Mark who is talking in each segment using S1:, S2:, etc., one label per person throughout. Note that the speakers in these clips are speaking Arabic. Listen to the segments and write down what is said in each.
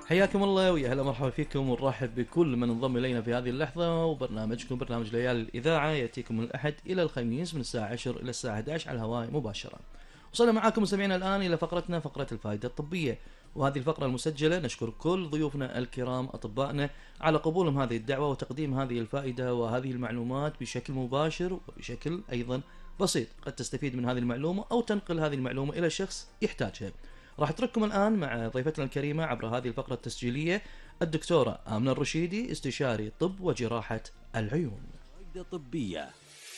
S1: حياكم الله ويا هلا مرحبا فيكم ونرحب بكل من انضم الينا في هذه اللحظه، وبرنامجكم برنامج ليالي الاذاعه ياتيكم من الاحد الى الخميس من الساعه 10 الى الساعه 11 على الهواء مباشره. وصلنا معكم مستمعينا الان الى فقره الفائده الطبيه، وهذه الفقره المسجله. نشكر كل ضيوفنا الكرام اطبائنا على قبولهم هذه الدعوه وتقديم هذه الفائده وهذه المعلومات بشكل مباشر وبشكل ايضا بسيط، قد تستفيد من هذه المعلومه او تنقل هذه المعلومه الى شخص يحتاجها. راح اترككم الان مع ضيفتنا الكريمه عبر هذه الفقره التسجيليه، الدكتوره آمنة الرشيدي، استشاري طب وجراحه العيون.
S2: فائدة طبية.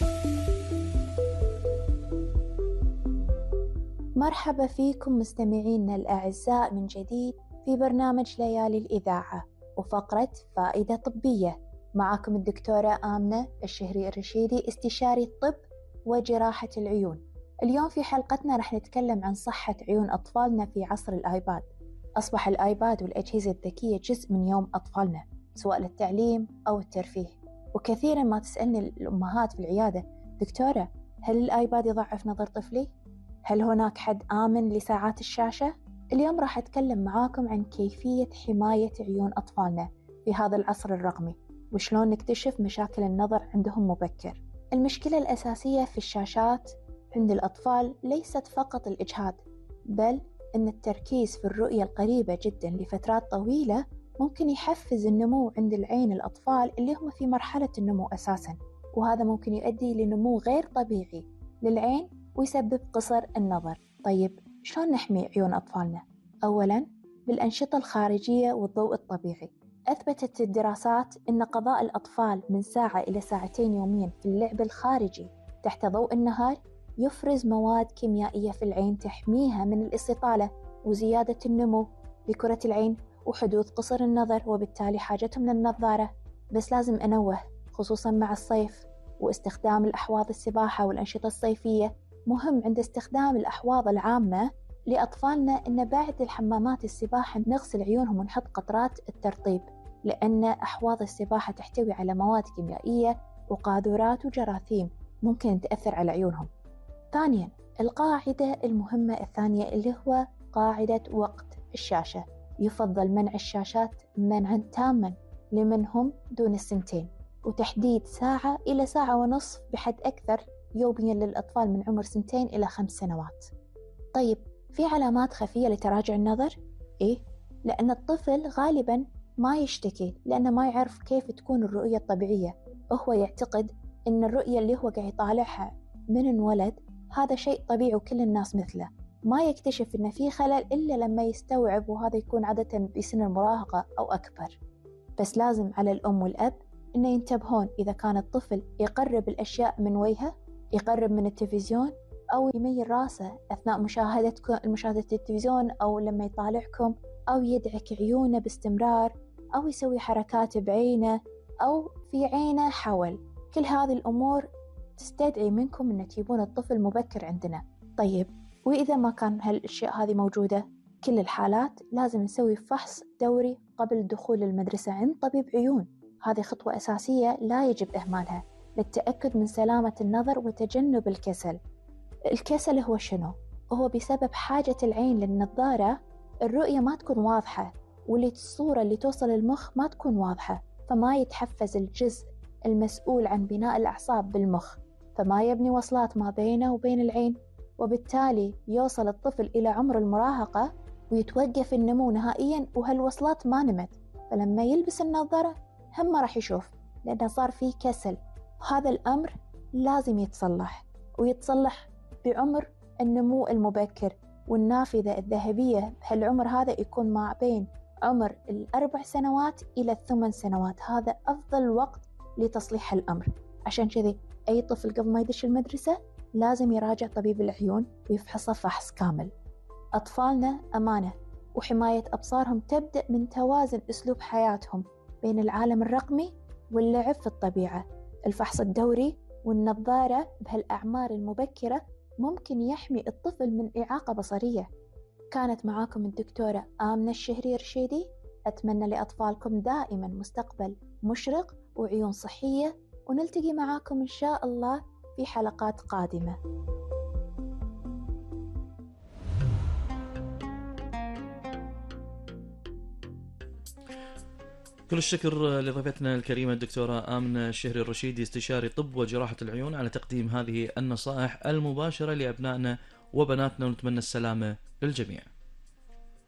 S3: مرحبا فيكم مستمعينا الأعزاء من جديد في برنامج ليالي الإذاعة وفقرة فائدة طبية. معكم الدكتورة آمنة الرشيدي، استشاري الطب وجراحة العيون. اليوم في حلقتنا رح نتكلم عن صحة عيون أطفالنا في عصر الآيباد. أصبح الآيباد والأجهزة الذكية جزء من يوم أطفالنا، سواء للتعليم أو الترفيه. وكثيرا ما تسألني الأمهات في العيادة: دكتورة، هل الآيباد يضعف نظر طفلي؟ هل هناك حد آمن لساعات الشاشة؟ اليوم راح أتكلم معاكم عن كيفية حماية عيون أطفالنا في هذا العصر الرقمي، وشلون نكتشف مشاكل النظر عندهم مبكر. المشكلة الأساسية في الشاشات عند الأطفال ليست فقط الإجهاد، بل أن التركيز في الرؤية القريبة جدا لفترات طويلة ممكن يحفز النمو عند العين الأطفال اللي هم في مرحلة النمو أساسا، وهذا ممكن يؤدي لنمو غير طبيعي للعين ويسبب قصر النظر. طيب شلون نحمي عيون أطفالنا؟ أولاً بالأنشطة الخارجية والضوء الطبيعي. أثبتت الدراسات أن قضاء الأطفال من ساعة إلى ساعتين يومياً في اللعب الخارجي تحت ضوء النهار يفرز مواد كيميائية في العين تحميها من الاستطالة وزيادة النمو لكرة العين وحدوث قصر النظر، وبالتالي حاجتهم للنظارة. بس لازم أنوه، خصوصاً مع الصيف واستخدام الأحواض السباحة والأنشطة الصيفية، مهم عند استخدام الأحواض العامة لأطفالنا أن بعد الحمامات السباحة نغسل عيونهم ونحط قطرات الترطيب، لأن أحواض السباحة تحتوي على مواد كيميائية وقاذورات وجراثيم ممكن تأثر على عيونهم. ثانياً، القاعدة المهمة الثانية اللي هو قاعدة وقت الشاشة. يفضل منع الشاشات منعاً تاماً لمن هم دون السنتين، وتحديد ساعة إلى ساعة ونصف بحد أكثر يومياً للأطفال من عمر 2 إلى 5 سنوات. طيب، في علامات خفية لتراجع النظر؟ إيه؟ لأن الطفل غالباً ما يشتكي لأنه ما يعرف كيف تكون الرؤية الطبيعية. هو يعتقد أن الرؤية اللي هو قاعد يطالعها من انولد هذا شيء طبيعي وكل الناس مثله. ما يكتشف أن في خلل إلا لما يستوعب، وهذا يكون عادة بسن المراهقة أو أكبر. بس لازم على الأم والأب إنه ينتبهون إذا كان الطفل يقرب الأشياء من وجهه، يقرب من التلفزيون، أو يميل راسه أثناء مشاهدة التلفزيون، أو لما يطالعكم، أو يدعك عيونه باستمرار، أو يسوي حركات بعينه أو في عينه حول. كل هذه الأمور تستدعي منكم أن تجيبون الطفل مبكر عندنا. طيب، وإذا ما كان هالأشياء هذه موجودة، كل الحالات لازم نسوي فحص دوري قبل دخول المدرسة عند طبيب عيون. هذه خطوة أساسية لا يجب إهمالها للتأكد من سلامة النظر وتجنب الكسل. الكسل هو شنو؟ هو بسبب حاجة العين للنظارة الرؤية ما تكون واضحة، والصورة اللي توصل المخ ما تكون واضحة، فما يتحفز الجزء المسؤول عن بناء الأعصاب بالمخ، فما يبني وصلات ما بينه وبين العين، وبالتالي يوصل الطفل إلى عمر المراهقة ويتوقف النمو نهائياً وهالوصلات ما نمت. فلما يلبس النظارة هم ما راح يشوف لأنه صار فيه كسل. هذا الأمر لازم يتصلح، ويتصلح بعمر النمو المبكر. والنافذة الذهبية بهالعمر هذا يكون ما بين عمر 4 سنوات إلى 8 سنوات. هذا أفضل وقت لتصليح الأمر. عشان كذي أي طفل قبل ما يدش المدرسة لازم يراجع طبيب العيون ويفحصه فحص كامل. أطفالنا أمانة، وحماية أبصارهم تبدأ من توازن أسلوب حياتهم بين العالم الرقمي واللعب في الطبيعة. الفحص الدوري والنظارة بهالأعمار المبكرة ممكن يحمي الطفل من إعاقة بصرية. كانت معاكم الدكتورة آمنة الرشيدي. أتمنى لأطفالكم دائما مستقبل مشرق وعيون صحية، ونلتقي معاكم إن شاء الله في حلقات قادمة.
S1: كل الشكر لضيفتنا الكريمة الدكتورة آمنة الشهري الرشيدي، استشاري طب وجراحة العيون، على تقديم هذه النصائح المباشرة لأبنائنا وبناتنا، ونتمنى السلامة للجميع.